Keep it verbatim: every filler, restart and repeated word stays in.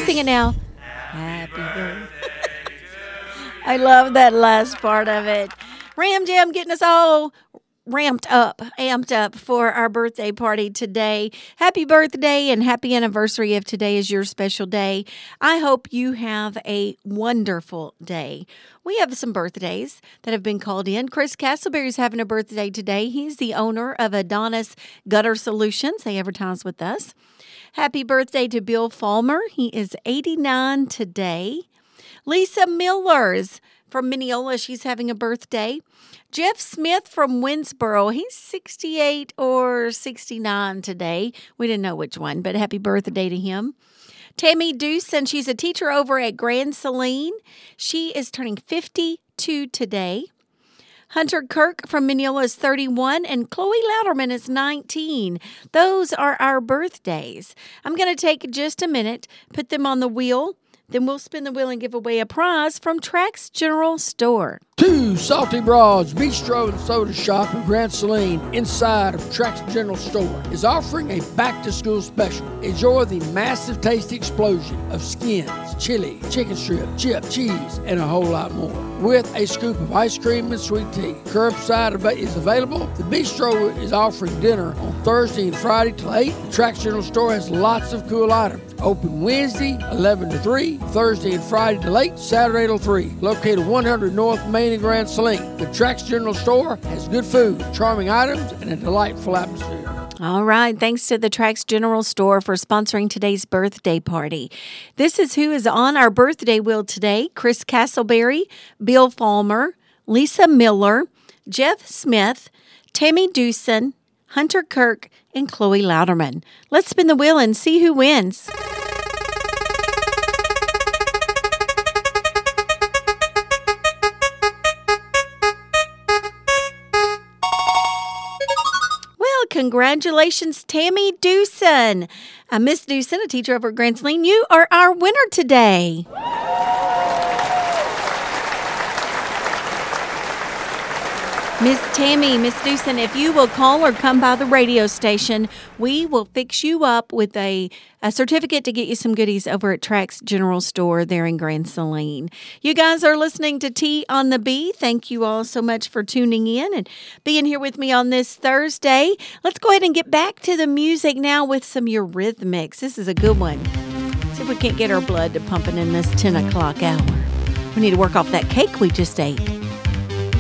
sing it now. Happy birthday. I love that last part of it. Ram Jam getting us all ramped up, amped up for our birthday party today. Happy birthday and happy anniversary if today is your special day. I hope you have a wonderful day. We have some birthdays that have been called in. Chris Castleberry's having a birthday today. He's the owner of Adonis Gutter Solutions. They advertise with us. Happy birthday to Bill Falmer. He is eighty-nine today. Lisa Miller's from Mineola. She's having a birthday. Jeff Smith from Winsboro. He's sixty-eight or sixty-nine today. We didn't know which one, but happy birthday to him. Tammy Deuce, and she's a teacher over at Grand Saline. She is turning fifty-two today. Hunter Kirk from Mineola is thirty-one, and Chloe Louderman is nineteen. Those are our birthdays. I'm going to take just a minute, put them on the wheel. Then we'll spin the wheel and give away a prize from Trax General Store. Two Salty Broads Bistro and Soda Shop in Grand Saline inside of Trax General Store is offering a back-to-school special. Enjoy the massive taste explosion of skins, chili, chicken strip, chip, cheese, and a whole lot more. With a scoop of ice cream and sweet tea. Curbside is available. The Bistro is offering dinner on Thursday and Friday till eight. The Trax General Store has lots of cool items. Open Wednesday, eleven to three, Thursday and Friday till eight, Saturday till three. Located one hundred North Main in Grand Saline. The Trax General Store has good food, charming items, and a delightful atmosphere. All right. Thanks to the Trax General Store for sponsoring today's birthday party. This is who is on our birthday wheel today. Chris Castleberry, Bill Falmer, Lisa Miller, Jeff Smith, Tammy Dewson, Hunter Kirk, and Chloe Louderman. Let's spin the wheel and see who wins. Well, congratulations, Tammy Dewson. Uh, Miss Dewson, a teacher over at Grand Saline, you are our winner today. Miss Tammy, Miss Dewson, if you will call or come by the radio station, we will fix you up with a, a certificate to get you some goodies over at Trax General Store there in Grand Saline. You guys are listening to T on the B. Thank you all so much for tuning in and being here with me on this Thursday. Let's go ahead and get back to the music now with some Eurythmics. This is a good one. See if we can't get our blood to pumping in this ten o'clock hour. We need to work off that cake we just ate.